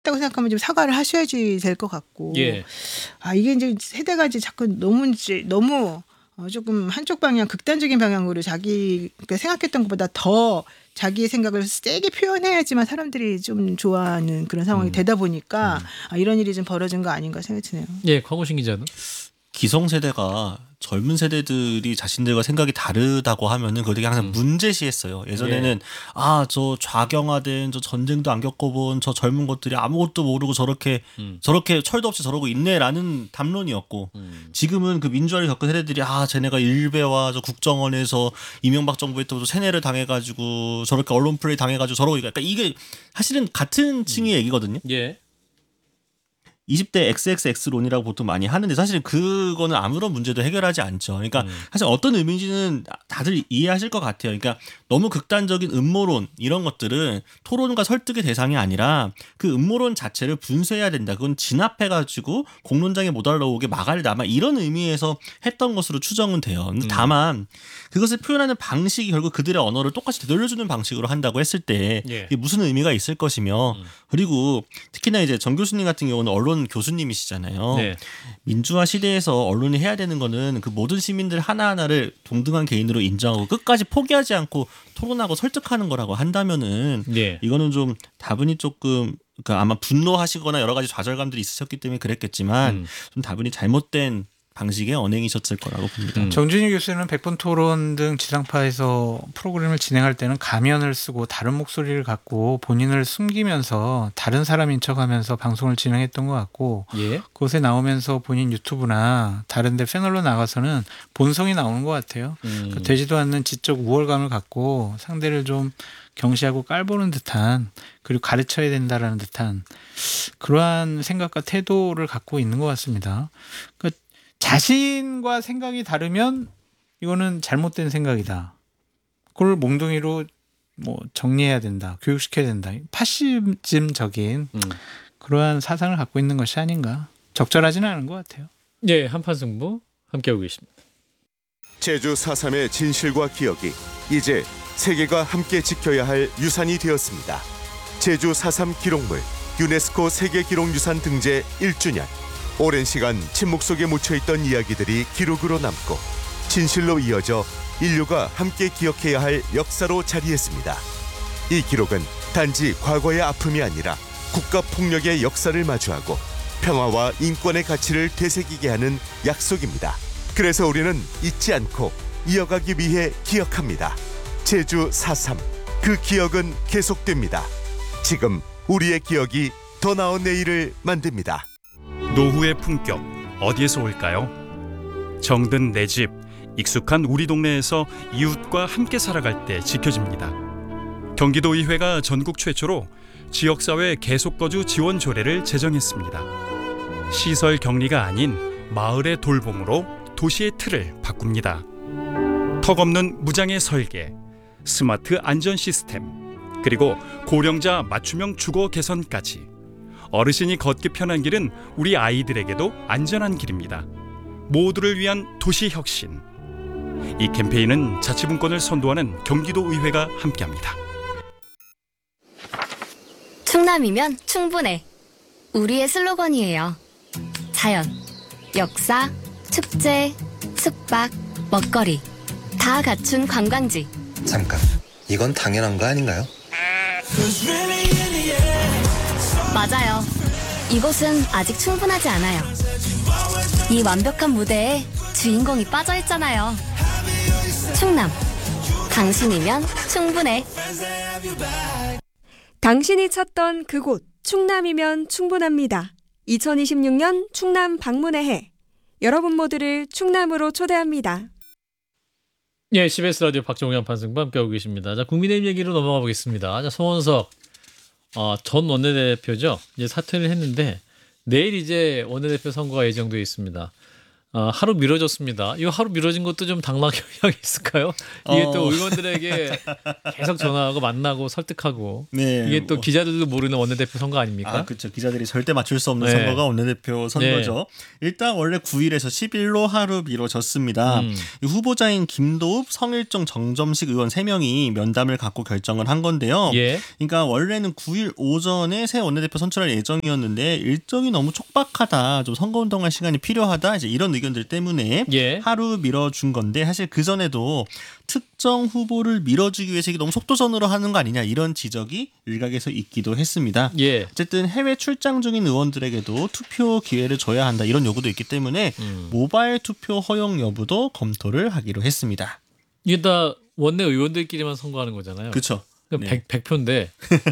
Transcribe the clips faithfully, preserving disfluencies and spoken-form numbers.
했다고 생각하면 좀 사과를 하셔야지 될 것 같고. 예. 아 이게 이제 세대가 이제 자꾸 너무 이제 너무 어 조금 한쪽 방향 극단적인 방향으로 자기가 생각했던 것보다 더 자기의 생각을 세게 표현해야지만 사람들이 좀 좋아하는 그런 상황이 음. 되다 보니까 음. 아 이런 일이 좀 벌어진 거 아닌가 생각이 드네요. 예, 곽우신 기자는? 기성세대가 젊은 세대들이 자신들과 생각이 다르다고 하면은 그거 되게 항상 음. 문제시했어요. 예전에는 예. 아, 저 좌경화된 저 전쟁도 안 겪어본 저 젊은 것들이 아무것도 모르고 저렇게 음. 저렇게 철도 없이 저러고 있네라는 담론이었고 음. 지금은 그 민주화를 겪은 세대들이 아, 쟤네가 일베와 저 국정원에서 이명박 정부에 또 세뇌를 당해가지고 저렇게 언론 플레이 당해가지고 저러고 그러니까 이게 사실은 같은 층의 얘기거든요. 예. 이십 대 엑스엑스엑스론이라고 보통 많이 하는데 사실 그거는 아무런 문제도 해결하지 않죠. 그러니까 음. 사실 어떤 의미인지는 다들 이해하실 것 같아요. 그러니까 너무 극단적인 음모론 이런 것들은 토론과 설득의 대상이 아니라 그 음모론 자체를 분쇄해야 된다. 그건 진압해가지고 공론장에 못 올라오게 막아야 아마 이런 의미에서 했던 것으로 추정은 돼요. 근데 음. 다만 그것을 표현하는 방식이 결국 그들의 언어를 똑같이 되돌려주는 방식으로 한다고 했을 때 예. 이게 무슨 의미가 있을 것이며 음. 그리고 특히나 이제 정 교수님 같은 경우는 언론 교수님이시잖아요. 네. 민주화 시대에서 언론이 해야 되는 거는 그 모든 시민들 하나하나를 동등한 개인으로 인정하고 끝까지 포기하지 않고 토론하고 설득하는 거라고 한다면은 예. 이거는 좀 다분히 조금 그러니까 아마 분노하시거나 여러 가지 좌절감들이 있으셨기 때문에 그랬겠지만 음. 좀 다분히 잘못된 방식의 언행이셨을 거라고 봅니다. 음. 정준희 교수는 백분 토론 등 지상파에서 프로그램을 진행할 때는 가면을 쓰고 다른 목소리를 갖고 본인을 숨기면서 다른 사람인 척하면서 방송을 진행했던 것 같고 예. 그곳에 나오면서 본인 유튜브나 다른 데 패널로 나가서는 본성이 나오는 것 같아요. 음. 그 되지도 않는 지적 우월감을 갖고 상대를 좀 경시하고 깔보는 듯한 그리고 가르쳐야 된다라는 듯한 그러한 생각과 태도를 갖고 있는 것 같습니다. 그 자신과 생각이 다르면 이거는 잘못된 생각이다. 그걸 몽둥이로 뭐 정리해야 된다. 교육시켜야 된다. 파시즘적인 음. 그러한 사상을 갖고 있는 것이 아닌가. 적절하지는 않은 것 같아요. 예, 한판 승부 함께하고 계십니다. 제주 사 삼의 진실과 기억이 이제 세계가 함께 지켜야 할 유산이 되었습니다. 제주 사 삼 기록물 유네스코 세계기록유산 등재 일 주년. 오랜 시간 침묵 속에 묻혀있던 이야기들이 기록으로 남고 진실로 이어져 인류가 함께 기억해야 할 역사로 자리했습니다. 이 기록은 단지 과거의 아픔이 아니라 국가폭력의 역사를 마주하고 평화와 인권의 가치를 되새기게 하는 약속입니다. 그래서 우리는 잊지 않고 이어가기 위해 기억합니다. 제주 사 삼, 그 기억은 계속됩니다. 지금 우리의 기억이 더 나은 내일을 만듭니다. 노후의 품격 어디에서 올까요? 정든 내 집, 익숙한 우리 동네에서 이웃과 함께 살아갈 때 지켜집니다. 경기도의회가 전국 최초로 지역사회 계속거주 지원 조례를 제정했습니다. 시설 격리가 아닌 마을의 돌봄으로 도시의 틀을 바꿉니다. 턱없는 무장의 설계, 스마트 안전 시스템, 그리고 고령자 맞춤형 주거 개선까지 어르신이 걷기 편한 길은 우리 아이들에게도 안전한 길입니다. 모두를 위한 도시 혁신. 이 캠페인은 자치분권을 선도하는 경기도의회가 함께합니다. 충남이면 충분해. 우리의 슬로건이에요. 자연, 역사, 축제, 숙박, 먹거리 다 갖춘 관광지. 잠깐, 이건 당연한 거 아닌가요? 맞아요. 이곳은 아직 충분하지 않아요. 이 완벽한 무대에 주인공이 빠져있잖아요. 충남, 당신이면 충분해. 당신이 찾던 그곳 충남이면 충분합니다. 이천이십육 년 충남 방문의 해. 여러분 모두를 충남으로 초대합니다. 예, 씨비에스 라디오 박정우 한판승부 함께하고 계십니다. 자, 국민의힘 얘기로 넘어가 보겠습니다. 자, 송원석 어, 전 원내대표죠. 이제 사퇴를 했는데 내일 이제 원내대표 선거가 예정되어 있습니다. 어, 하루 미뤄졌습니다. 이 하루 미뤄진 것도 좀 당락 영향이 있을까요? 이게 어. 또 의원들에게 계속 전화하고 만나고 설득하고 네. 이게 또 뭐. 기자들도 모르는 원내대표 선거 아닙니까? 아, 그렇죠. 기자들이 절대 맞출 수 없는 네. 선거가 원내대표 선거죠. 네. 일단 원래 구 일에서 십 일로 하루 미뤄졌습니다. 음. 이 후보자인 김도읍, 성일종, 정점식 의원 세 명이 면담을 갖고 결정을 한 건데요. 예. 그러니까 원래는 구 일 오전에 새 원내대표 선출할 예정이었는데 일정이 너무 촉박하다, 좀 선거운동할 시간이 필요하다, 이제 이런 의견들 때문에 예. 하루 미뤄준 건데 사실 그 전에도 특정 후보를 밀어주기 위해서 이게 너무 속도전으로 하는 거 아니냐 이런 지적이 일각에서 있기도 했습니다. 예. 어쨌든 해외 출장 중인 의원들에게도 투표 기회를 줘야 한다 이런 요구도 있기 때문에 음. 모바일 투표 허용 여부도 검토를 하기로 했습니다. 이게 다 원내 의원들끼리만 선거하는 거잖아요. 그렇죠. 네. 백, 백 표인데.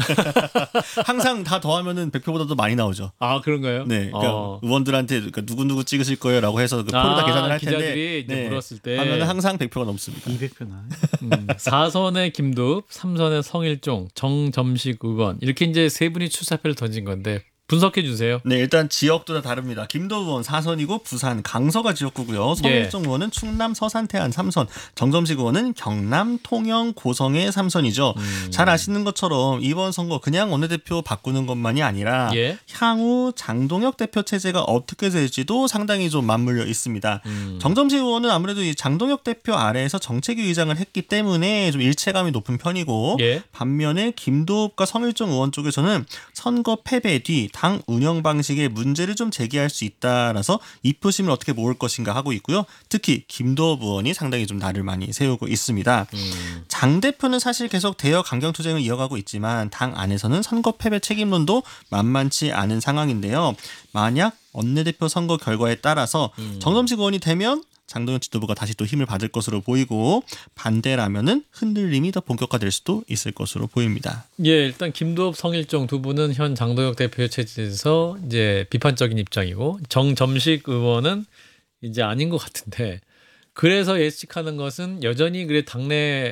항상 다 더하면은 백 표보다도 많이 나오죠. 아, 그런가요? 네, 그러니까 어. 의원들한테 그러니까 누구누구 찍으실 거예요라고 해서 그 표를 아, 다 계산을 할 텐데 기자들이 이제 물었을 때. 하면은 항상 백 표가 넘습니다. 이백 표나. 음, 사 선의 김도읍, 삼 선의 성일종, 정점식 의원 이렇게 이제 세 분이 출사표를 던진 건데 분석해 주세요. 네, 일단 지역도 다 다릅니다. 김도읍 의원 사 선이고 부산 강서가 지역구고요. 성일종 의원은 충남 서산 태안 삼 선, 정점식 의원은 경남 통영 고성의 삼 선이죠. 음. 잘 아시는 것처럼 이번 선거 그냥 원내대표 바꾸는 것만이 아니라 예. 향후 장동혁 대표 체제가 어떻게 될지도 상당히 좀 맞물려 있습니다. 음. 정점식 의원은 아무래도 이 장동혁 대표 아래에서 정책위 의장을 했기 때문에 좀 일체감이 높은 편이고 예. 반면에 김도읍과 성일종 의원 쪽에서는 선거 패배 뒤 당 운영 방식에 문제를 좀 제기할 수 있다라서 이 표심을 어떻게 모을 것인가 하고 있고요. 특히 김도읍 의원이 상당히 좀 날을 많이 세우고 있습니다. 음. 장 대표는 사실 계속 대여 강경 투쟁을 이어가고 있지만 당 안에서는 선거 패배 책임론도 만만치 않은 상황인데요. 만약 원내대표 선거 결과에 따라서 음. 정점식 의원이 되면 장동혁 지도부가 다시 또 힘을 받을 것으로 보이고 반대라면은 흔들림이 더 본격화될 수도 있을 것으로 보입니다. 예, 일단 김도읍, 성일종 두 분은 현 장동혁 대표 체제에서 이제 비판적인 입장이고 정점식 의원은 이제 아닌 것 같은데 그래서 예측하는 것은 여전히 그래 당내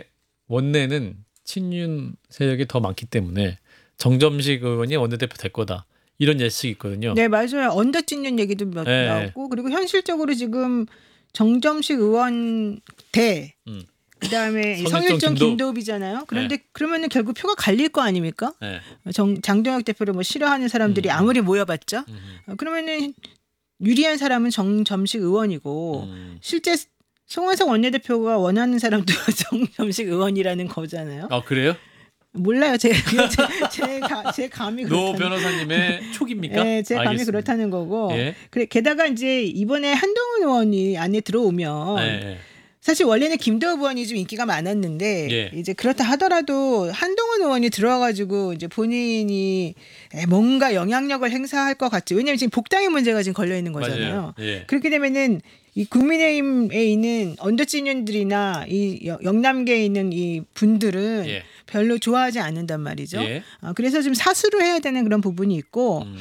원내는 친윤 세력이 더 많기 때문에 정점식 의원이 원내대표 될 거다. 이런 예측이 있거든요. 네, 맞아요. 언더찐년 얘기도 몇 네. 나오고 그리고 현실적으로 지금 정점식 의원 대 음. 그다음에 성일종, 성일종 김도읍. 김도읍이잖아요. 그런데 그러면은 결국 표가 갈릴 거 아닙니까? 네. 정, 장동혁 대표를 뭐 싫어하는 사람들이 음. 아무리 모여봤자 음. 어, 그러면은 유리한 사람은 정점식 의원이고 음. 실제 송원석 원내대표가 원하는 사람도 정점식 의원이라는 거잖아요. 아, 그래요? 몰라요. 제, 제, 제, 가, 제 감이 노 그렇다는 변호사님의 촉입니까? 네, 제 감이 알겠습니다. 그렇다는 거고. 예. 그래 게다가 이제 이번에 한동훈 의원이 안에 들어오면 네, 네. 사실 원래는 김도읍 의원이 좀 인기가 많았는데 예. 이제 그렇다 하더라도 한동훈 의원이 들어와가지고 이제 본인이 뭔가 영향력을 행사할 것 같지. 왜냐하면 지금 복당의 문제가 지금 걸려 있는 거잖아요. 맞아요. 예. 그렇게 되면은 이 국민의힘에 있는 언더찐윤들이나 이 영- 영남계에 있는 이 분들은 예. 별로 좋아하지 않는단 말이죠. 예. 어, 그래서 좀 사수를 해야 되는 그런 부분이 있고 음.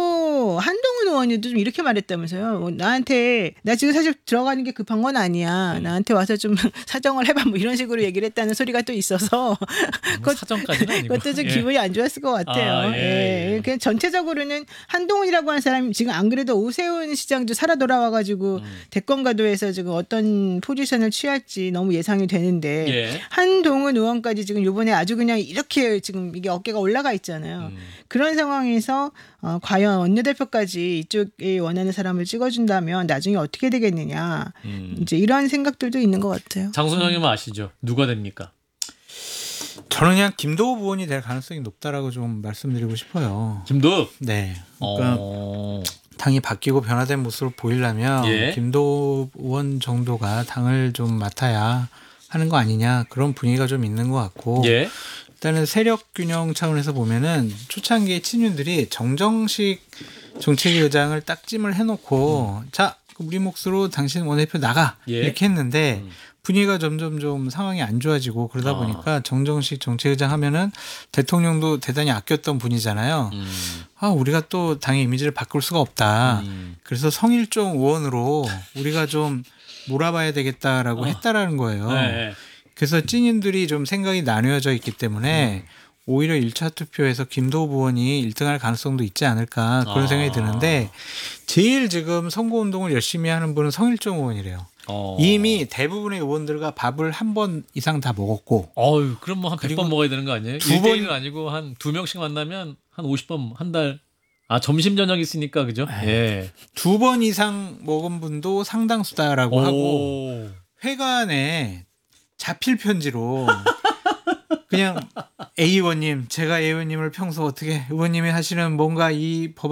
또 한동훈 의원이도 좀 이렇게 말했다면서요. 뭐 나한테 나 지금 사실 들어가는 게 급한 건 아니야. 음. 나한테 와서 좀 사정을 해봐. 뭐 이런 식으로 얘기를 했다는 소리가 또 있어서 뭐 사정까지는 아니고. 그것도 좀 예. 기분이 안 좋았을 것 같아요. 아, 예, 예. 예. 그냥 전체적으로는 한동훈이라고 하는 사람이 지금 안 그래도 오세훈 시장도 살아 돌아와가지고 음. 대권가도에서 지금 어떤 포지션을 취할지 너무 예상이 되는데 예. 한동훈 의원까지 지금 이번에 아주 그냥 이렇게 지금 이게 어깨가 올라가 있잖아요. 음. 그런 상황에서 어, 과연 원내대표까지 이쪽에 원하는 사람을 찍어준다면 나중에 어떻게 되겠느냐. 음. 이제 이런 생각들도 있는 것 같아요. 장순영님은 아시죠? 누가 됩니까? 저는 그냥 김도읍 의원이 될 가능성이 높다라고 좀 말씀드리고 싶어요. 김도읍. 네. 그러니까 어. 당이 바뀌고 변화된 모습을 보이려면 예. 김도읍 의원 정도가 당을 좀 맡아야 하는 거 아니냐 그런 분위기가 좀 있는 것 같고 예. 일단은 세력 균형 차원에서 보면은 초창기에 친윤들이 정정식 정책위 의장을 딱 찜을 해놓고 음. 자 우리 몫으로 당신 원내대표 나가 예. 이렇게 했는데 음. 분위기가 점점 좀 상황이 안 좋아지고 그러다 아. 보니까 정정식 정책의장 하면은 대통령도 대단히 아꼈던 분이잖아요. 음. 아 우리가 또 당의 이미지를 바꿀 수가 없다. 음. 그래서 성일종 의원으로 우리가 좀 몰아봐야 되겠다라고 어. 했다라는 거예요. 네. 그래서 찐인들이 좀 생각이 나뉘어져 있기 때문에 오히려 일 차 투표에서 김도우 의원이 일 등할 가능성도 있지 않을까 그런 아. 생각이 드는데 제일 지금 선거운동을 열심히 하는 분은 성일종 의원이래요. 어. 이미 대부분의 의원들과 밥을 한 번 이상 다 먹었고 어유, 그럼 뭐 한 백 그리고 번 먹어야 되는 거 아니에요? 두 일 번- 대일은 아니고 한 두 명씩 만나면 한 오십 번 한 달. 아, 점심 저녁 있으니까 그죠? 예. 두 번 이상 먹은 분도 상당수다라고 하고 오. 회관에 자필 편지로 그냥 A 의원님 제가 A 의원님을 평소 어떻게 의원님이 하시는 뭔가 이 법